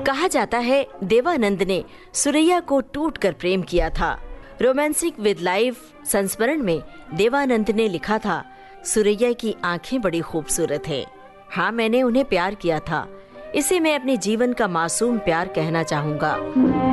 कहा जाता है देवानंद ने सुरैया को टूटकर प्रेम किया था। रोमांसिक विद लाइफ संस्मरण में देवानंद ने लिखा था, सुरैया की आंखें बड़ी खूबसूरत है। हाँ, मैंने उन्हें प्यार किया था। इसे मैं अपने जीवन का मासूम प्यार कहना चाहूँगा।